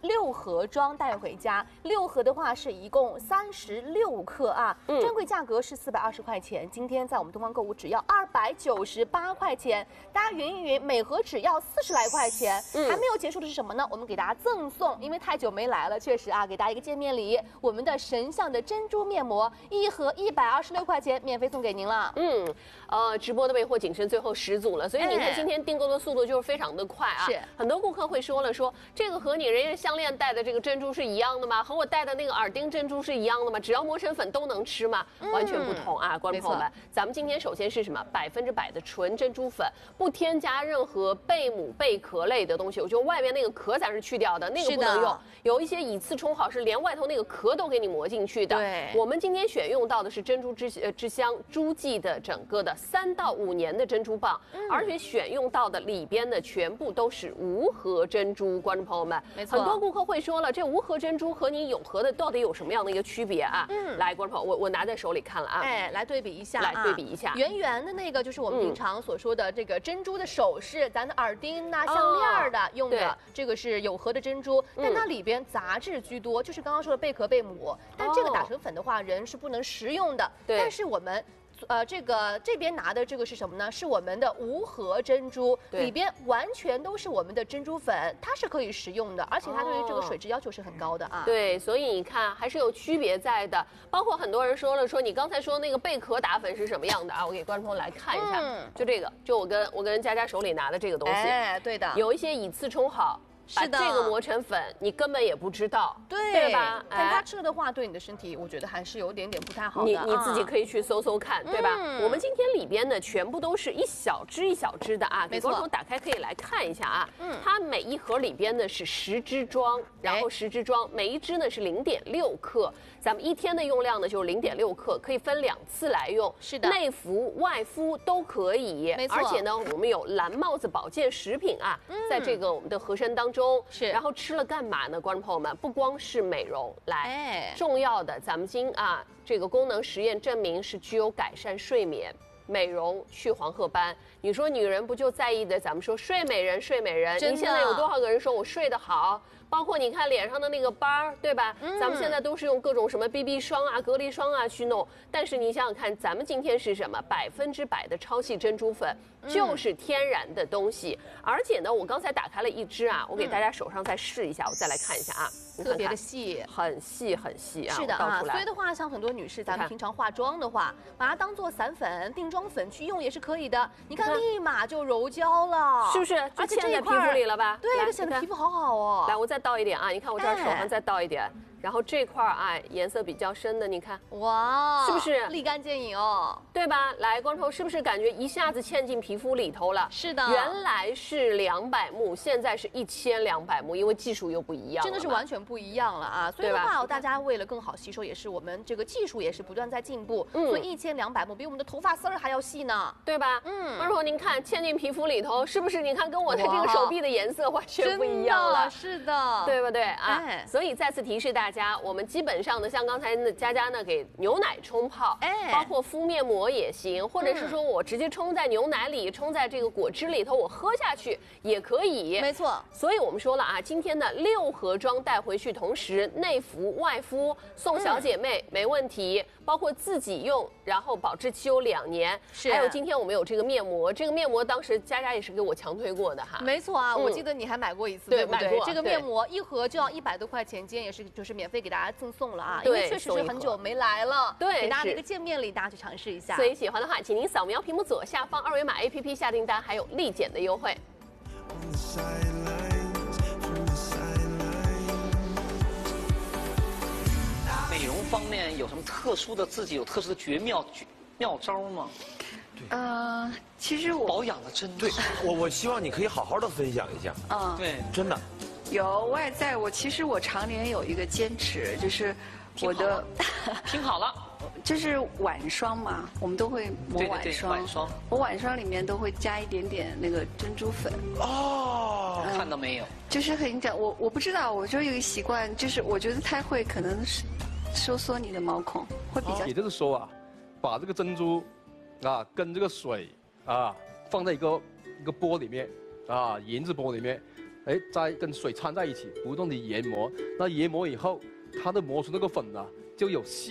6盒装带回家，6盒的话是一共36克啊，专柜价格是420块钱，今天在我们东方购物只要298块钱，大家匀一匀，每盒只要40来块钱。还没有结束的是什么呢？我们给大家赠送，因为太久没来了，确实啊，给大家一个见面礼，我们的神象的珍珠面膜，1盒126块钱，免费送给您了。 直播的备货仅剩最后10组了，所以你看今天订购的速度就是非常的快啊。是，很多顾客会说这个和你人家项链戴的这个珍珠是一样的吗？和我戴的那个耳钉珍珠是一样的吗？只要磨成粉都能吃吗？完全不同啊，观众朋友们，咱们今天首先是什么？100%的纯珍珠粉，不添加任何贝母、贝壳类的东西，就外面那个壳咱是去掉的，那个不能用。有一些以次充好是连外头那个壳都给你磨进去的。对，我们今天选用到的是珍珠之乡诸暨的整个的3到5年的珍珠棒，而且选用到的里边的全部都是无核珍珠。观众朋友们，没错，很多顾客会说了，这无核珍珠和你有核的到底有什么样的一个区别啊？来，观众朋友，我拿在手里看了啊， 来对比一下，圆圆的那个就是我们平常所说的这个珍珠的首饰，咱的耳钉呐、项链的用的，这个是有核的珍珠，但它里边杂质居多，就是刚刚说的贝壳、贝母，但这个打成粉的话，人是不能食用的。但是我们。这边拿的这个是什么呢？是我们的无核珍珠，里边完全都是我们的珍珠粉，它是可以食用的，而且它对于这个水质要求是很高的啊。 对，所以你看还是有区别在的。包括很多人说你刚才说那个贝壳打粉是什么样的啊？我给观众朋友来看一下，就这个，就我跟佳佳手里拿的这个东西， 对的， 有一些以次充好。把这个磨成粉，你根本也不知道，对吧？ 但它吃了的话，对你的身体，我觉得还是有点不太好的。 你自己可以去搜看，对吧？我们今天里边呢，全部都是一小支的啊，给观众打开可以来看一下啊。它每一盒里边呢是10支装，然后10支装，每一支呢是0.6克，咱们一天的用量呢就是0.6克，可以分2次来用。是的，内服外敷都可以，没错。而且呢，我们有蓝帽子保健食品啊，在这个我们的盒身当中。是，然后吃了干嘛呢？观众朋友们，不光是美容，重要的咱们这个功能实验证明是具有改善睡眠、美容、去黄褐斑。你说女人不就在意的？咱们说睡美人，你现在有多少个人说我睡得好？包括你看脸上的那个斑儿，对吧？咱们现在都是用各种什么 BB 霜啊、隔离霜啊去弄，但是你想想看，咱们今天是什么？100%的超细珍珠粉，就是天然的东西。而且呢，我刚才打开了一支啊，我给大家手上再试一下，我再来看一下啊， 特别的细， 很细啊。 是的啊，所以的话，像很多女士，咱们平常化妆的话，把它当做散粉、定妆粉去用也是可以的。你看，立马就柔焦了， 是不是？而且嵌在皮肤里了吧？ 对，这显得皮肤好好哦。 来，我再倒一点啊，你看我这儿手上再倒一点。然后这块啊，颜色比较深的，你看， 哇， 是不是立竿见影哦？ 对吧？来，观众是不是感觉一下子嵌进皮肤里头了？ 是的， 原来是200目，现在是1200目，因为技术又不一样， 真的是完全不一样了啊！所以的话，大家为了更好吸收，也是我们这个技术也是不断在进步。所以1200目比我们的头发丝儿还要细呢， 对吧？观众您看嵌进皮肤里头，是不是？你看跟我的这个手臂的颜色完全不一样了， 是的， 对不对啊？所以再次提示大家，我们基本上呢，像刚才佳佳呢给牛奶冲泡，包括敷面膜也行，或者是说我直接冲在牛奶里，冲在这个果汁里头，我喝下去也可以。 没错， 所以我们说了啊，今天的6盒装带回去，同时内服外敷送小姐妹没问题，包括自己用，然后保质期有2年。还有今天我们有这个面膜，这个面膜当时佳佳也是给我强推过的哈。 没错啊，我记得你还买过一次，对不对？这个面膜1盒就要100多块钱，今天也是就是免费给大家赠送了啊，因为确实是很久没来了，对，给大家的一个见面礼，大家去尝试一下。 所以喜欢的话，请您扫描屏幕左下方2维码 APP 下订单，还有立减的优惠。 美容方面有什么特殊的自己有特殊的绝妙招吗？ 其实我保养的真对，我希望你可以好好的分享一下。对，真的。 有外在，其实我常年有一个坚持，就是我的听好了， 就是晚霜嘛，我们都会抹晚霜。 晚霜， 我晚霜里面都会加一点点那个珍珠粉。 哦，看到没有？ 就是很讲，我不知道，我就有一个习惯，就是我觉得它会可能是收缩你的毛孔，会比较。 也就是说啊，把这个珍珠啊跟这个水啊放在一个钵里面啊，银子钵里面。 哎，再跟水掺在一起，不断的研磨。那研磨以后，它的磨出那个粉呢，就有细。